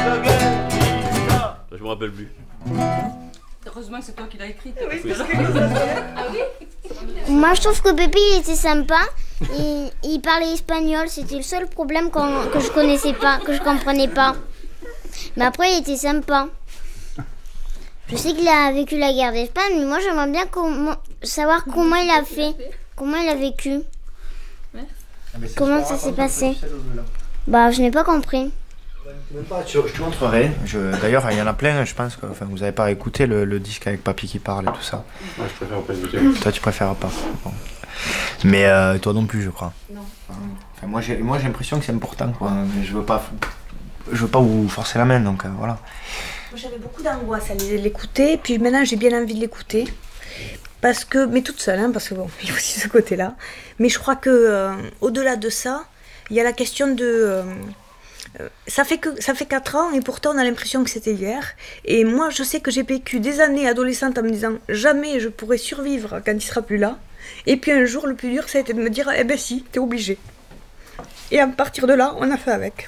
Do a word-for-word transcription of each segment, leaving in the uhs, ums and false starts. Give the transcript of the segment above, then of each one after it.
Je me rappelle plus. Heureusement que c'est toi qui l'as écrite. Oui, parce parce que... que... Ah oui. Moi, je trouve que Pépé, il était sympa. Il, il parlait espagnol. C'était le seul problème qu'on- que je connaissais pas, que je comprenais pas. Mais après, il était sympa. Je sais qu'il a vécu la guerre d'Espagne, mais moi, j'aimerais bien comment- savoir comment il a fait. Comment il a vécu. Comment ça s'est passé. Bah, je n'ai pas compris. Même pas, je, je te montrerai. Je- D'ailleurs, il y en a plein, je pense que enfin, vous n'avez pas écouté le, le disque avec Papy qui parle et tout ça. Moi, je préfère pas écouter. Toi, tu préfères pas. Bon. Mais euh, toi non plus, je crois. Non. Enfin, moi, j'ai moi, j'ai l'impression que c'est important, quoi. Mais je veux pas, je veux pas vous forcer la main, donc euh, voilà. Moi, j'avais beaucoup d'angoisse à l'écouter, puis maintenant j'ai bien envie de l'écouter. Parce que, mais toute seule, hein, parce que bon, il y a aussi ce côté-là. Mais je crois que euh, au-delà de ça, il y a la question de. Euh, euh, ça fait que ça fait quatre ans et pourtant on a l'impression que c'était hier. Et moi, je sais que j'ai vécu des années adolescente en me disant jamais je pourrai survivre quand il sera plus là. Et puis un jour, le plus dur, ça a été de me dire eh ben si, t'es obligé. Et à partir de là, on a fait avec.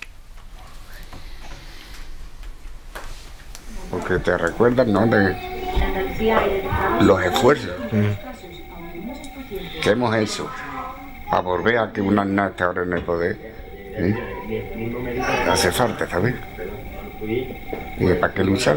Porque te recuerdas, ¿no? De los esfuerzos que hemos hecho para volver a que una nada esté ahora en el poder. ¿Sí? Hace falta, ¿sabes? ¿Y para qué luchar?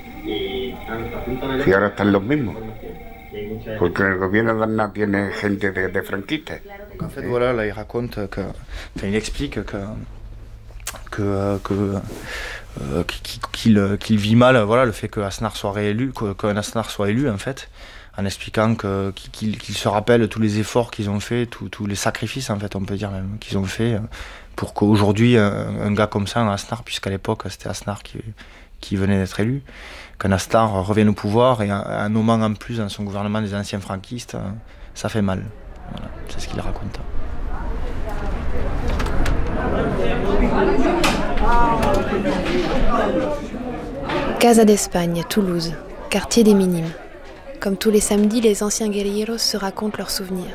Si ahora están los mismos. Porque en el gobierno de Aznar tiene gente de, de franquistas. Donc en fait, voilà, là, il raconte que, enfin, il explique que que que euh, qu'il qu'il vit mal, voilà, le fait que Aznar soit réélu, que, que Aznar soit élu en fait, en expliquant que qu'il qu'il se rappelle tous les efforts qu'ils ont fait, tous tous les sacrifices en fait, on peut dire même qu'ils ont fait pour qu'aujourd'hui un, un gars comme ça, un Aznar, puisqu'à l'époque c'était Aznar qui qui venait d'être élu, qu'un Aznar revienne au pouvoir et un nommant en plus dans son gouvernement des anciens franquistes, ça fait mal. Voilà, c'est ce qu'il raconte. Casa d'Espagne, Toulouse, quartier des Minimes. Comme tous les samedis, les anciens guerrilleros se racontent leurs souvenirs.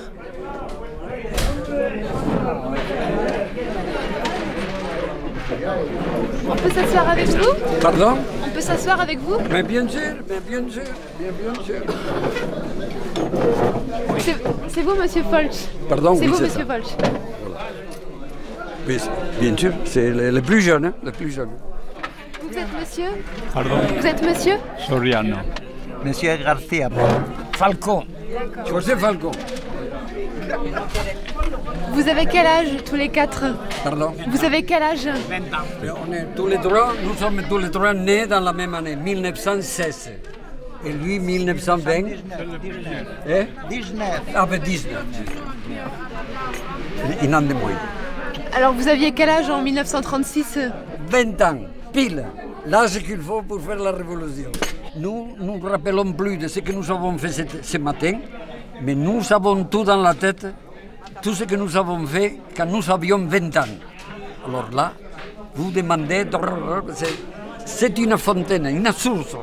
On peut s'asseoir avec vous? Pardon? On peut s'asseoir avec vous? Mais bien sûr, mais bien sûr, bien, bien sûr. C'est, c'est vous, monsieur Folch? Pardon, c'est oui, vous, c'est monsieur ça. Folch? Voilà. Oui, bien sûr, c'est le, le plus jeune, hein, le plus jeune. Vous êtes monsieur? Pardon? Vous êtes monsieur? Soriano. Monsieur Garcia. Falcon. José Falcon. Vous avez quel âge tous les quatre? Pardon? Vous avez quel âge? On est tous les trois, nous sommes tous les trois nés dans la même année, mille neuf cent seize. Et lui, mille neuf cent vingt. Eh? dix-neuf. Ah ben dix-neuf. Un an de moins. Alors vous aviez quel âge en mille neuf cent trente-six? vingt ans, pile, l'âge qu'il faut pour faire la révolution. Nous ne nous rappelons plus de ce que nous avons fait ce, ce matin, mais nous avons tout dans la tête, tout ce que nous avons fait quand nous avions vingt ans. Alors là, vous demandez, c'est, c'est une fontaine, une source.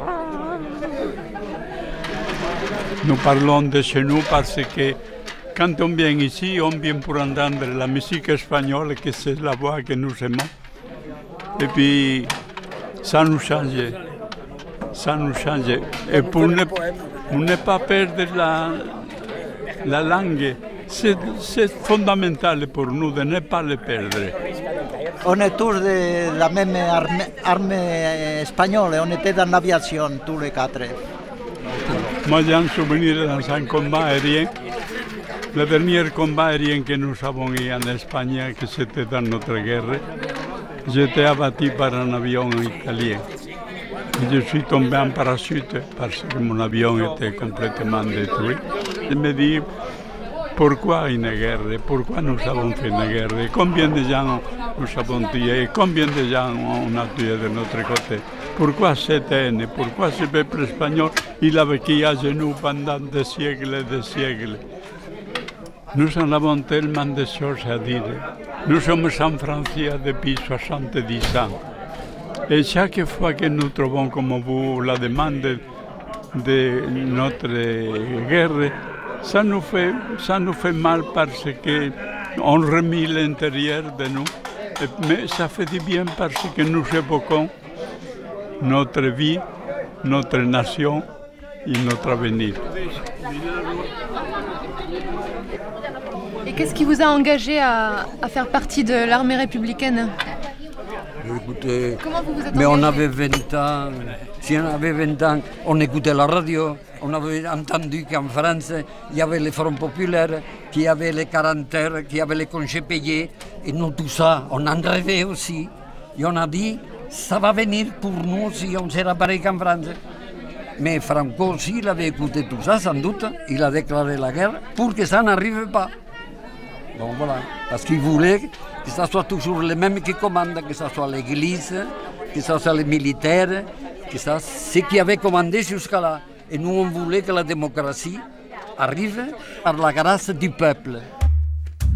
Nous parlons de chez nous parce que quand on vient ici, on vient pour entendre la musique espagnole, que c'est la voix que nous aimons. Et puis, ça nous change. Ça nous change. Et pour ne, pour ne pas perdre la, la langue, c'est, c'est fondamental pour nous de ne pas le perdre. On est tous de la même armée, armée espagnole, on était dans l'aviation tous les quatre. Moi, j'ai un souvenir dans un combat aérien. Le dernier combat aérien que nous avons eu en Espagne, que c'était dans notre guerre, j'étais abattu par un avion italien. Je suis tombé en parachute parce que mon avion était complètement détruit. Je me dis, pourquoi une guerre? Pourquoi nous avons fait une guerre? Combien de gens nous avons tués? Combien de gens on a tués de notre côté? Pourquoi cette haine? Pourquoi ce peuple espagnol, il a vécu à genoux pendant des siècles et des siècles? Nous en avons tellement de choses à dire. Nous sommes en France depuis soixante-dix ans. Et chaque fois que nous trouvons comme vous la demande de notre guerre, ça nous fait, ça nous fait mal parce qu'on remet l'intérieur de nous Mais ça fait du bien parce que nous évoquons notre vie, notre nation et notre avenir. Et qu'est-ce qui vous a engagé à, à faire partie de l'armée républicaine? Écoutez, Comment vous vous êtes mais on engagé? avait vingt ans. Si on avait vingt ans, on écoutait la radio. On avait entendu qu'en France, il y avait les Front populaires, qu'il y avait les quarante heures, qu'il y avait les congés payés. Et nous, tout ça, on en rêvait aussi. Et on a dit, ça va venir pour nous si on sera pareil qu'en France. Mais Franco aussi, il avait écouté tout ça, sans doute. Il a déclaré la guerre pour que ça n'arrive pas. Donc voilà, parce qu'il voulait que ce soit toujours les mêmes qui commandent, que ce soit l'Église, que ce soit les militaires, que ce soit ceux qui avaient commandé jusqu'à là. Et nous, on voulait que la démocratie arrive par la grâce du peuple.